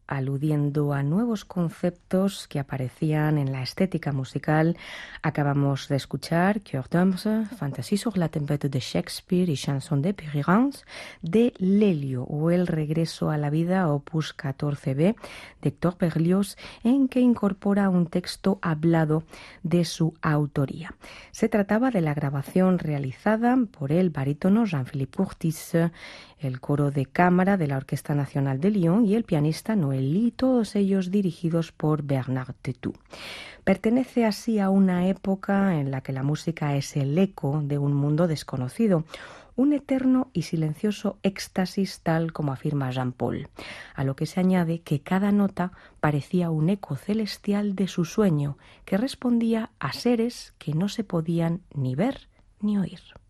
aludiendo a nuevos conceptos que aparecían en la estética musical. Acabamos de escuchar Cœur d'Homme, Fantasy sur la tempête de Shakespeare y Chanson de Périgance de Lelio, o El regreso a la vida, opus 14b de Hector Berlioz, en que incorpora un texto hablado de su autoría. Se trataba de la grabación realizada por el barítono Jean-Philippe Curtis, el coro de cámara de la Orquesta Nacional de Lyon y el pianista Noël Ly, todos ellos dirigidos por Bernard Tetou. Pertenece así a una época en la que la música es el eco de un mundo desconocido, un eterno y silencioso éxtasis, tal como afirma Jean Paul, a lo que se añade que cada nota parecía un eco celestial de su sueño, que respondía a seres que no se podían ni ver ni oír.